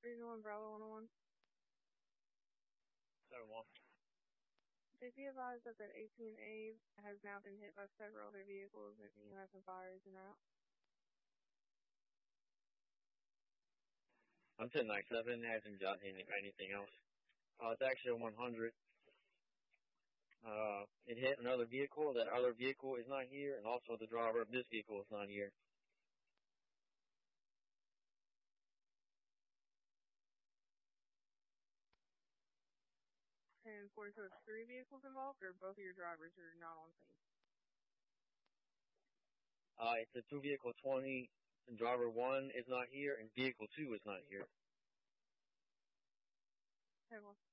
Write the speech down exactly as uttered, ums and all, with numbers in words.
three oh one Bravo one oh one. seven one. Please be advised that that eighteen A has now been hit by several other vehicles and E M S and fire is en route. I'm ten ninety-seven, hasn't got any, anything else. Uh, it's actually one hundred. Uh, it hit another vehicle. That other vehicle is not here, and also the driver of this vehicle is not here. And four, so it's three vehicles involved, or both of your drivers are not on scene? Uh, it's a two vehicle twenty, and driver one is not here, and vehicle two is not here. Okay, well.